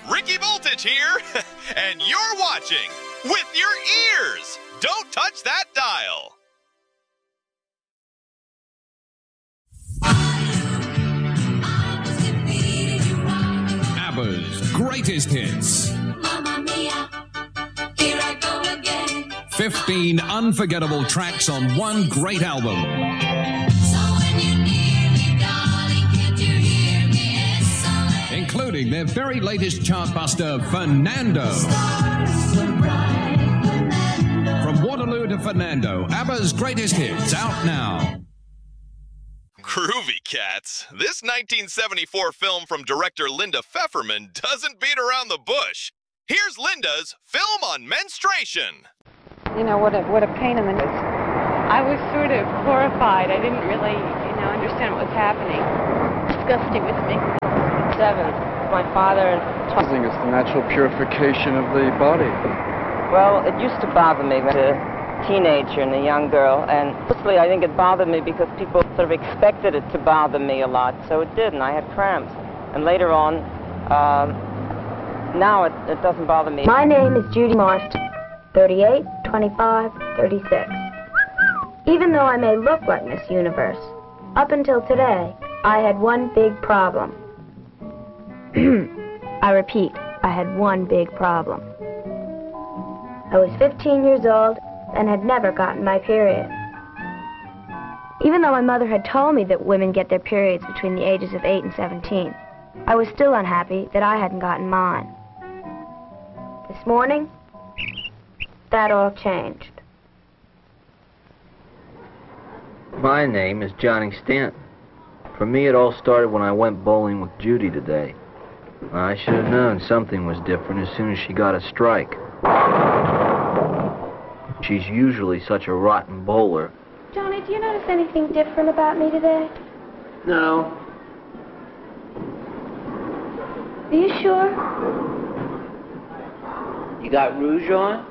Ricky Voltage here, and you're watching with your ears. Don't touch that dial. ABBA's greatest hits. Mamma mia, here I go again. 15 unforgettable tracks on one great album. So when you're near me, darling, can't you hear me? SOS. Including their very latest chartbuster, Fernando. Stars so bright, Fernando. From Waterloo to Fernando, ABBA's greatest hits, out now. Groovy cats. This 1974 film from director Linda Pfefferman doesn't beat around the bush. Here's Linda's Film on Menstruation. You know, what a pain in the neck. I was sort of horrified. I didn't really, understand what was happening. Disgusting with me. 7. My father. I think it's the natural purification of the body. Well, it used to bother me as a teenager and a young girl, and mostly I think it bothered me because people sort of expected it to bother me a lot, so it did, and I had cramps. And later on, now it doesn't bother me. My name is Judy Marston, 38, 25, 36. Even though I may look like Miss Universe, up until today, I had one big problem. I repeat, I had one big problem. I was 15 years old and had never gotten my period. Even though my mother had told me that women get their periods between the ages of 8 and 17, I was still unhappy that I hadn't gotten mine. This morning, that all changed. My name is Johnny Stanton. For me, it all started when I went bowling with Judy today. I should have known something was different as soon as she got a strike. She's usually such a rotten bowler. Johnny, do you notice anything different about me today? No. Are you sure? You got rouge on?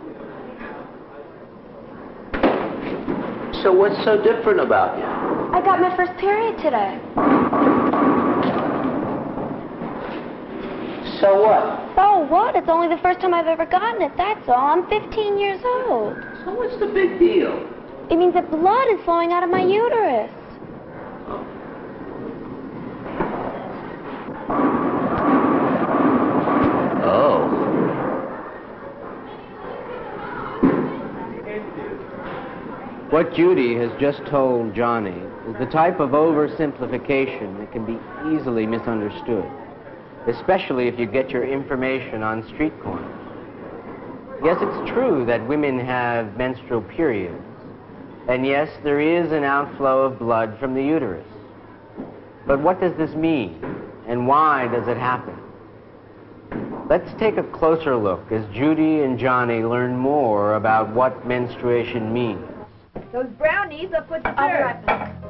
So what's so different about you? I got my first period today. So what? So what? It's only the first time I've ever gotten it, that's all. I'm 15 years old. So what's the big deal? It means that blood is flowing out of my uterus. Oh. What Judy has just told Johnny is the type of oversimplification that can be easily misunderstood, especially if you get your information on street corners. Yes, it's true that women have menstrual periods, and yes, there is an outflow of blood from the uterus. But what does this mean, and why does it happen? Let's take a closer look as Judy and Johnny learn more about what menstruation means. Those brownies are for dessert. I'll be right back.